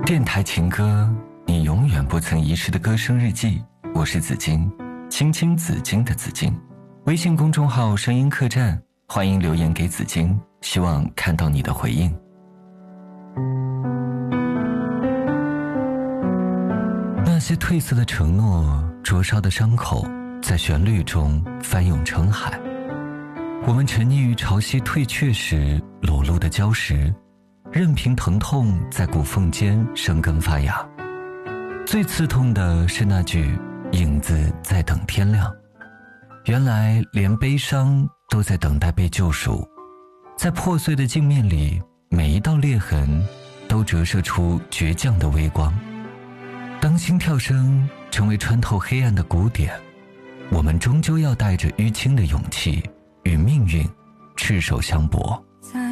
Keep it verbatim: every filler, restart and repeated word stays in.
电台情歌，你永远不曾遗失的歌声日记。我是紫金，青青紫金的紫金。微信公众号声音客栈，欢迎留言给紫金，希望看到你的回应。那些褪色的承诺，灼烧的伤口，在旋律中翻涌成海。我们沉溺于潮汐退却时裸露的礁石，任凭疼痛在骨缝间生根发芽。最刺痛的是那句影子在等天亮。原来连悲伤都在等待被救赎，在破碎的镜面里，每一道裂痕都折射出倔强的微光。当心跳声成为穿透黑暗的鼓点，我们终究要带着淤青的勇气与命运赤手相搏。